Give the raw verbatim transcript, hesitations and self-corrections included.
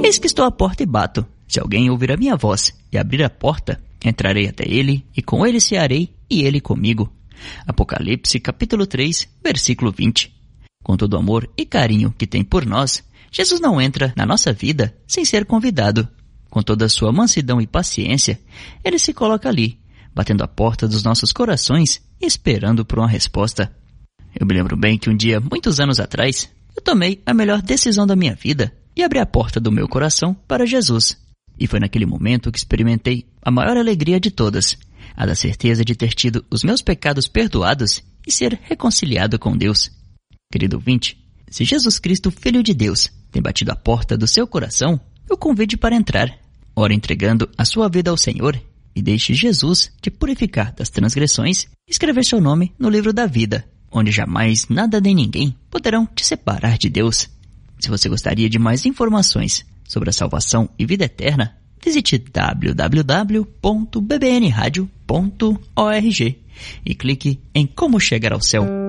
Eis que estou à porta e bato. Se alguém ouvir a minha voz e abrir a porta, entrarei até ele, e com ele cearei, e ele comigo. Apocalipse capítulo três, versículo vinte. Com todo o amor e carinho que tem por nós, Jesus não entra na nossa vida sem ser convidado. Com toda a sua mansidão e paciência, ele se coloca ali, batendo a porta dos nossos corações e esperando por uma resposta. Eu me lembro bem que um dia, muitos anos atrás, eu tomei a melhor decisão da minha vida e abri a porta do meu coração para Jesus. E foi naquele momento que experimentei a maior alegria de todas, a da certeza de ter tido os meus pecados perdoados e ser reconciliado com Deus. Querido ouvinte, se Jesus Cristo, Filho de Deus, tem batido a porta do seu coração, eu convido para entrar. Ora entregando a sua vida ao Senhor e deixe Jesus te purificar das transgressões e escrever seu nome no livro da vida, onde jamais nada nem ninguém poderão te separar de Deus. Se você gostaria de mais informações sobre a salvação e vida eterna, visite w w w ponto b b n radio ponto org e clique em Como Chegar ao Céu.